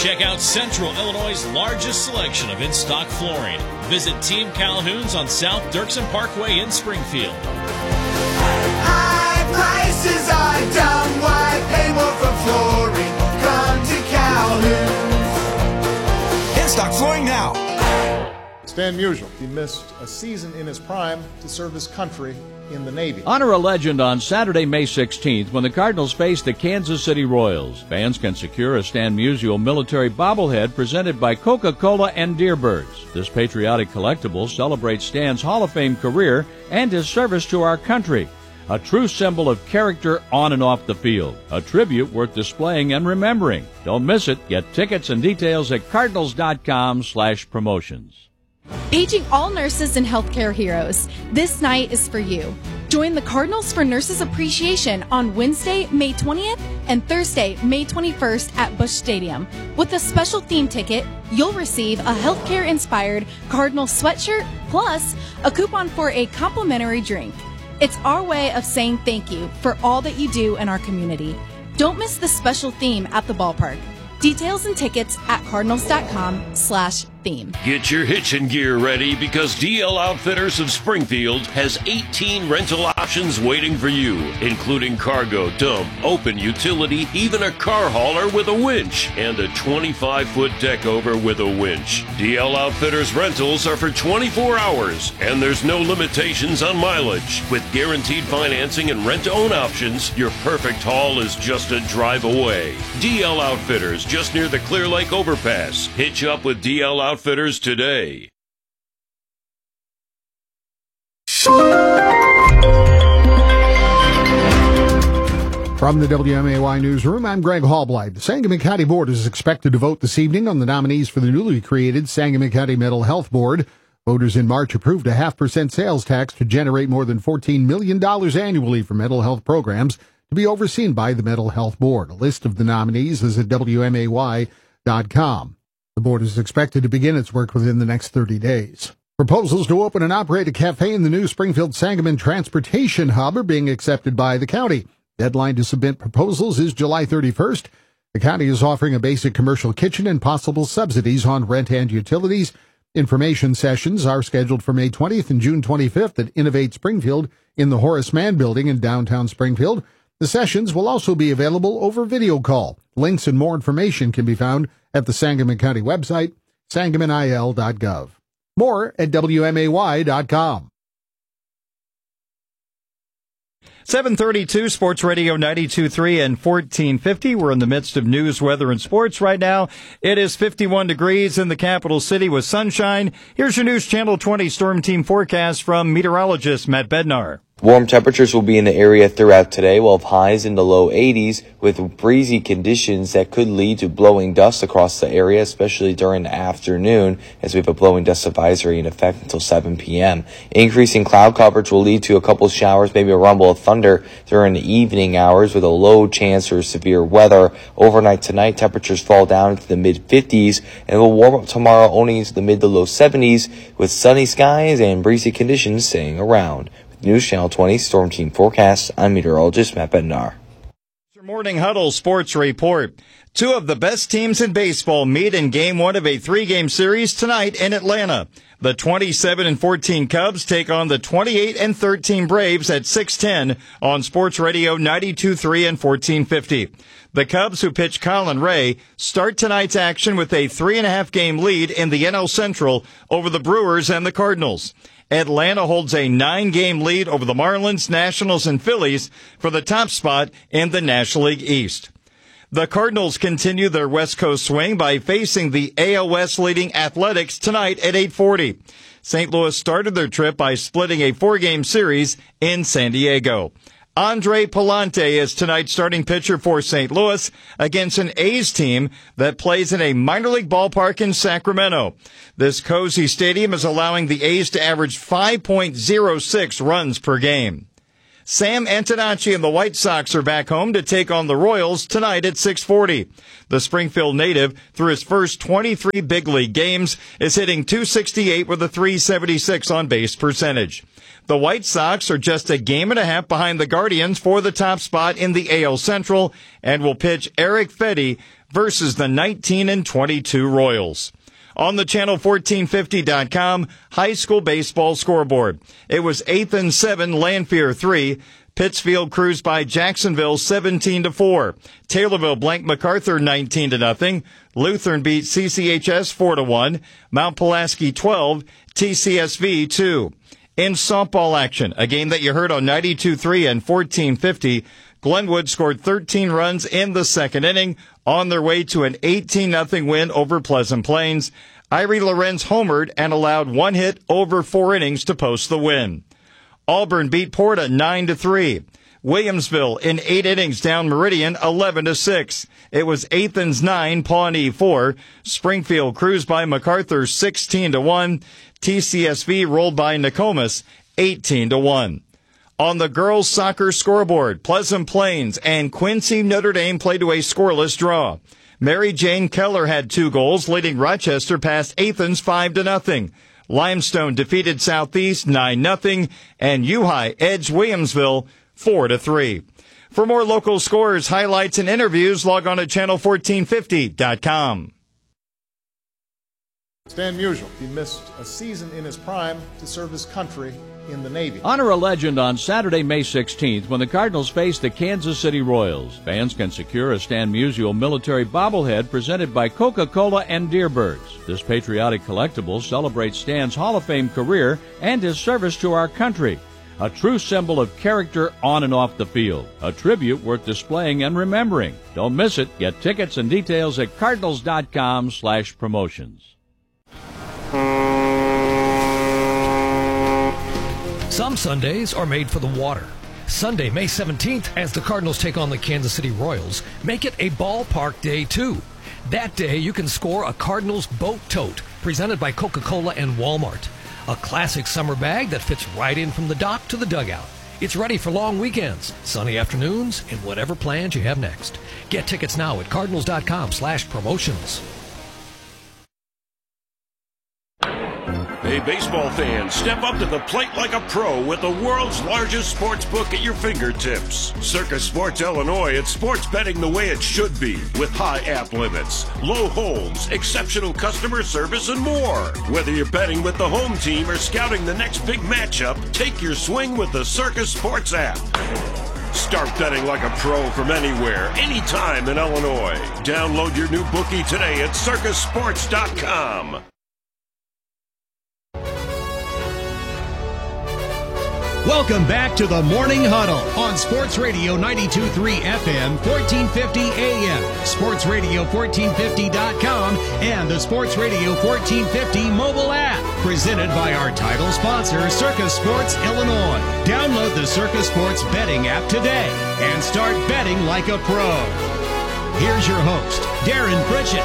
Check out Central Illinois' largest selection of in-stock flooring. Visit Team Calhoun's on South Dirksen Parkway in Springfield. High prices are dumb. Why pay more for flooring? Come to Calhoun's. In-stock flooring now. Stan Musial, he missed a season in his prime to serve his country in the Navy. Honor a legend on Saturday, May 16th when the Cardinals face the Kansas City Royals. Fans can secure a Stan Musial military bobblehead presented by Coca-Cola and Deerbirds. This patriotic collectible celebrates Stan's Hall of Fame career and his service to our country. A true symbol of character on and off the field. A tribute worth displaying and remembering. Don't miss it. Get tickets and details at cardinals.com/promotions. Paging all nurses and healthcare heroes, this night is for you. Join the Cardinals for Nurses Appreciation on Wednesday, May 20th and Thursday, May 21st at Busch Stadium. With a special theme ticket, you'll receive a healthcare-inspired Cardinal sweatshirt plus a coupon for a complimentary drink. It's our way of saying thank you for all that you do in our community. Don't miss the special theme at the ballpark. Details and tickets at cardinals.com/theme. Get your hitching gear ready because DL Outfitters of Springfield has 18 rental options waiting for you, including cargo, dump, open utility, even a car hauler with a winch, and a 25-foot deck over with a winch. DL Outfitters rentals are for 24 hours, and there's no limitations on mileage. With guaranteed financing and rent-to-own options, your perfect haul is just a drive away. DL Outfitters, just near the Clear Lake overpass. Hitch up with DL Outfitters today. From the WMAY Newsroom, I'm Greg Hallblight. The Sangamon County Board is expected to vote this evening on the nominees for the newly created Sangamon County Mental Health Board. Voters in March approved a 0.5% sales tax to generate more than $14 million annually for mental health programs to be overseen by the Mental Health Board. A list of the nominees is at WMAY.com. The board is expected to begin its work within the next 30 days. Proposals to open and operate a cafe in the new Springfield-Sangamon Transportation Hub are being accepted by the county. Deadline to submit proposals is July 31st. The county is offering a basic commercial kitchen and possible subsidies on rent and utilities. Information sessions are scheduled for May 20th and June 25th at Innovate Springfield in the Horace Mann Building in downtown Springfield. The sessions will also be available over video call. Links and more information can be found at the Sangamon County website, sangamonil.gov. More at WMAY.com. 732 Sports Radio 92.3 and 1450. We're in the midst of news, weather, and sports right now. It is 51 degrees in the capital city with sunshine. Here's your News Channel 20 Storm Team forecast from meteorologist Matt Bednar. Warm temperatures will be in the area throughout today. We'll have highs in the low 80s with breezy conditions that could lead to blowing dust across the area, especially during the afternoon, as we have a blowing dust advisory in effect until 7 p.m. Increasing cloud coverage will lead to a couple showers, maybe a rumble of thunder during the evening hours with a low chance for severe weather. Overnight tonight, temperatures fall down into the mid-50s and will warm up tomorrow only into the mid to low 70s with sunny skies and breezy conditions staying around. News Channel 20 Storm Team forecast. I'm meteorologist Matt Bednar. Your Morning Huddle Sports Report. Two of the best teams in baseball meet in Game 1 of a 3-game series tonight in Atlanta. The 27-14 Cubs take on the 28-13 Braves at 6:10 on Sports Radio 92.3 and 1450. The Cubs, who pitch Colin Ray, start tonight's action with a 3.5-game lead in the NL Central over the Brewers and the Cardinals. Atlanta holds a 9-game lead over the Marlins, Nationals, and Phillies for the top spot in the National League East. The Cardinals continue their West Coast swing by facing the AL West leading Athletics tonight at 8:40. St. Louis started their trip by splitting a 4-game series in San Diego. Andre Palante is tonight's starting pitcher for St. Louis against an A's team that plays in a minor league ballpark in Sacramento. This cozy stadium is allowing the A's to average 5.06 runs per game. Sam Antonacci and the White Sox are back home to take on the Royals tonight at 6:40. The Springfield native, through his first 23 big league games, is hitting .268 with a .376 on base percentage. The White Sox are just a game and a half behind the Guardians for the top spot in the AL Central and will pitch Eric Fedde versus the 19-22 Royals. On the channel 1450.com high school baseball scoreboard, it was 8th and 7, Lanphier 3. Pittsfield cruised by Jacksonville 17-4. Taylorville blanked MacArthur 19-0. Lutheran beat CCHS 4-1. Mount Pulaski 12, TCSV 2. In softball action, a game that you heard on 92.3 and 1450, Glenwood scored 13 runs in the second inning on their way to an 18-0 win over Pleasant Plains. Irie Lorenz homered and allowed one hit over 4 innings to post the win. Auburn beat Porta 9-3. Williamsville in 8 innings down Meridian 11-6. It was Athens 9, Pawnee 4. Springfield cruised by MacArthur 16-1. TCSV rolled by Nokomis 18-1. On the girls' soccer scoreboard, Pleasant Plains and Quincy Notre Dame played to a scoreless draw. Mary Jane Keller had 2 goals, leading Rochester past Athens 5-0. Limestone defeated Southeast 9-0, and U-High edged Williamsville 4-3. For more local scores, highlights, and interviews, log on to channel1450.com. Stan Musial, he missed a season in his prime to serve his country in the Navy. Honor a legend on Saturday, May 16th when the Cardinals face the Kansas City Royals. Fans can secure a Stan Musial military bobblehead presented by Coca-Cola and Deerbirds. This patriotic collectible celebrates Stan's Hall of Fame career and his service to our country. A true symbol of character on and off the field. A tribute worth displaying and remembering. Don't miss it. Get tickets and details at cardinals.com/promotions. Some Sundays are made for the water. Sunday, May 17th, as the Cardinals take on the Kansas City Royals, make it a ballpark day, too. That day, you can score a Cardinals boat tote, presented by Coca-Cola and Walmart. A classic summer bag that fits right in from the dock to the dugout. It's ready for long weekends, sunny afternoons, and whatever plans you have next. Get tickets now at cardinals.com/promotions. Hey, baseball fans, step up to the plate like a pro with the world's largest sports book at your fingertips. Circus Sports Illinois, it's sports betting the way it should be, with high app limits, low holds, exceptional customer service, and more. Whether you're betting with the home team or scouting the next big matchup, take your swing with the Circus Sports app. Start betting like a pro from anywhere, anytime in Illinois. Download your new bookie today at circusports.com. Welcome back to the Morning Huddle on Sports Radio 92.3 FM, 1450 AM, sportsradio1450.com, and the Sports Radio 1450 mobile app. Presented by our title sponsor, Circus Sports Illinois. Download the Circus Sports betting app today and start betting like a pro. Here's your host, Darren Pritchett.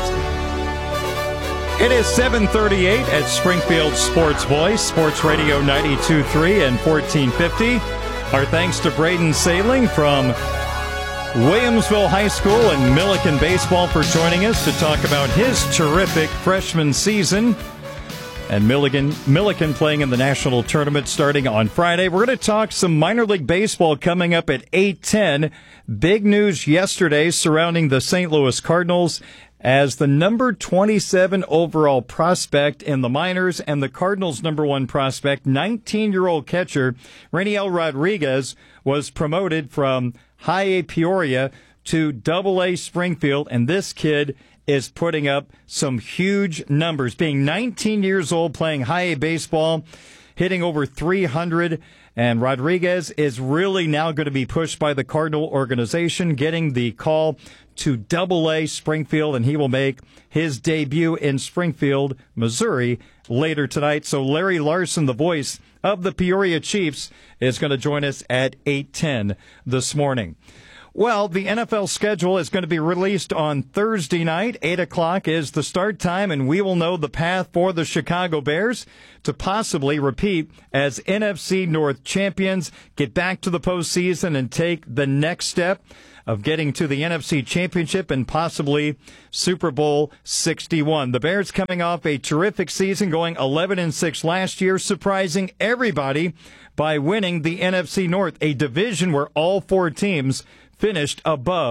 It is 7:38 at Springfield Sports Voice, Sports Radio 92.3 and 1450. Our thanks to Braden Sailing from Williamsville High School and Milliken Baseball for joining us to talk about his terrific freshman season. And Milliken playing in the national tournament starting on Friday. We're going to talk some minor league baseball coming up at 8:10. Big news yesterday surrounding the St. Louis Cardinals as the number 27 overall prospect in the minors and the Cardinals' number 1 prospect, 19-year-old catcher Raniel Rodriguez, was promoted from High A Peoria to Double A Springfield, and this kid is putting up some huge numbers. Being 19 years old, playing High A baseball, hitting over 300, and Rodriguez is really now going to be pushed by the Cardinal organization, getting the call to Double A Springfield, and he will make his debut in Springfield, Missouri, later tonight. So Larry Larson, the voice of the Peoria Chiefs, is going to join us at 8:10 this morning. Well, the NFL schedule is going to be released on Thursday night. 8 o'clock is the start time, and we will know the path for the Chicago Bears to possibly repeat as NFC North champions, get back to the postseason, and take the next step of getting to the NFC Championship and possibly Super Bowl 61. The Bears coming off a terrific season, going 11-6 last year, surprising everybody by winning the NFC North, a division where all 4 teams finished above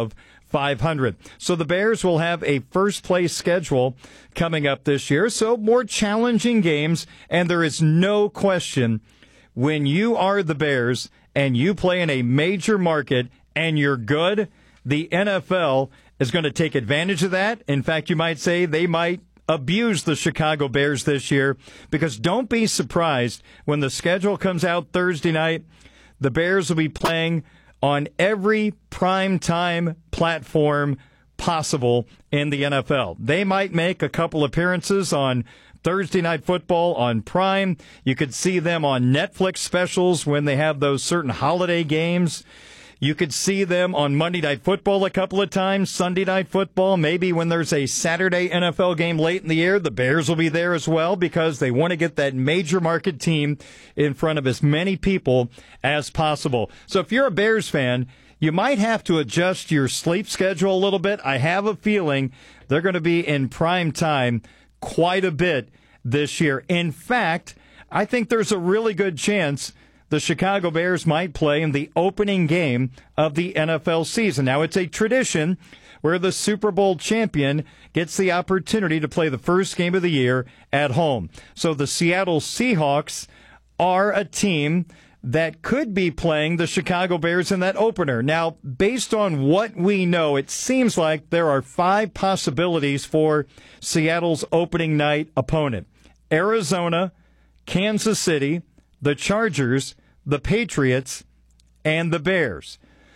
.500. So the Bears will have a first-place schedule coming up this year, so more challenging games, and there is no question when you are the Bears and you play in a major market and you're good, the NFL is going to take advantage of that. In fact, you might say they might abuse the Chicago Bears this year, because don't be surprised when the schedule comes out Thursday night. The Bears will be playing on every primetime platform possible in the NFL. They might make a couple appearances on Thursday Night Football on Prime. You could see them on Netflix specials when they have those certain holiday games. You could see them on Monday Night Football a couple of times, Sunday Night Football. Maybe when there's a Saturday NFL game late in the year, the Bears will be there as well, because they want to get that major market team in front of as many people as possible. So if you're a Bears fan, you might have to adjust your sleep schedule a little bit. I have a feeling they're going to be in prime time quite a bit this year. In fact, I think there's a really good chance the Chicago Bears might play in the opening game of the NFL season. Now, it's a tradition where the Super Bowl champion gets the opportunity to play the first game of the year at home. So the Seattle Seahawks are a team that could be playing the Chicago Bears in that opener. Now, based on what we know, it seems like there are 5 possibilities for Seattle's opening night opponent: Arizona, Kansas City, the Chargers, the Patriots, and the Bears.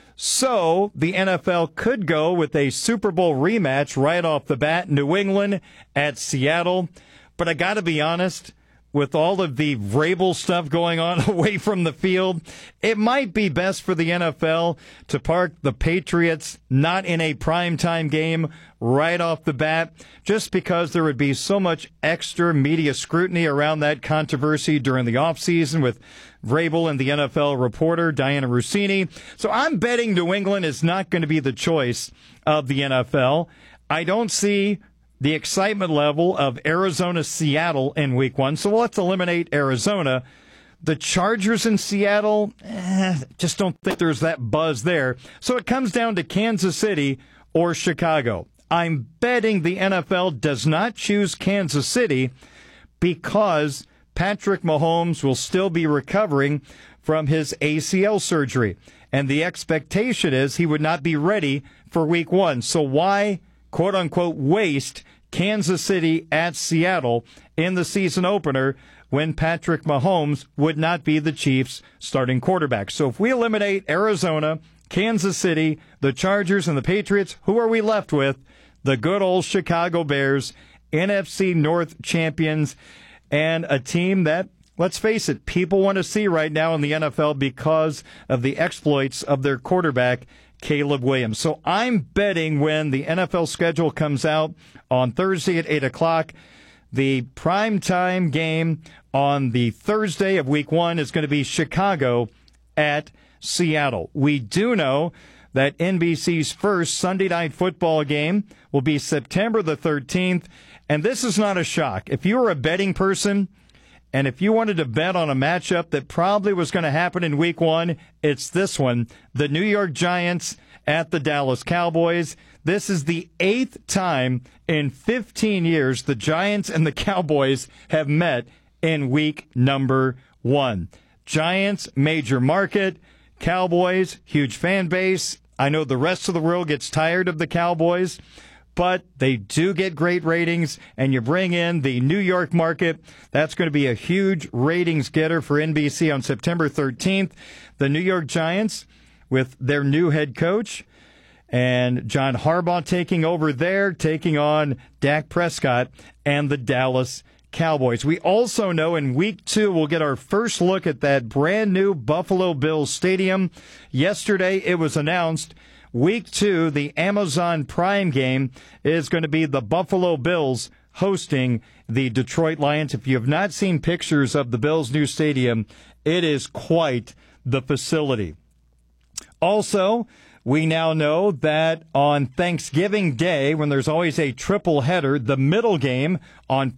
So the NFL could go with a Super Bowl rematch right off the bat, New England at Seattle. But I got to be honest, with all of the Vrabel stuff going on away from the field, it might be best for the NFL to park the Patriots not in a primetime game right off the bat, just because there would be so much extra media scrutiny around that controversy during the offseason with Vrabel and the NFL reporter Diana Rossini. So I'm betting New England is not going to be the choice of the NFL. I don't see the excitement level of Arizona-Seattle in Week 1, so let's eliminate Arizona. The Chargers in Seattle, just don't think there's that buzz there. So it comes down to Kansas City or Chicago. I'm betting the NFL does not choose Kansas City because Patrick Mahomes will still be recovering from his ACL surgery, and the expectation is he would not be ready for Week 1. So why, quote-unquote, waste Kansas City at Seattle in the season opener when Patrick Mahomes would not be the Chiefs' starting quarterback? So if we eliminate Arizona, Kansas City, the Chargers, and the Patriots, who are we left with? The good old Chicago Bears, NFC North champions, and a team that, let's face it, people want to see right now in the NFL because of the exploits of their quarterback, Caleb Williams. So I'm betting when the NFL schedule comes out on Thursday at 8 o'clock, the primetime game on the Thursday of Week 1 is going to be Chicago at Seattle. We do know that NBC's first Sunday Night Football game will be September the 13th, and this is not a shock. If you were a betting person, and if you wanted to bet on a matchup that probably was going to happen in Week 1, it's this one, the New York Giants at the Dallas Cowboys. This is the 8th time in 15 years the Giants and the Cowboys have met in week number 1. Giants, major market. Cowboys, huge fan base. I know the rest of the world gets tired of the Cowboys, but they do get great ratings, and you bring in the New York market. That's going to be a huge ratings getter for NBC on September 13th. The New York Giants, with their new head coach, and John Harbaugh taking over there, taking on Dak Prescott and the Dallas Cowboys. We also know in Week 2 we'll get our first look at that brand new Buffalo Bills stadium. Yesterday it was announced Week 2, the Amazon Prime game, is going to be the Buffalo Bills hosting the Detroit Lions. If you have not seen pictures of the Bills' new stadium, it is quite the facility. Also, we now know that on Thanksgiving Day, when there's always a triple header, the middle game on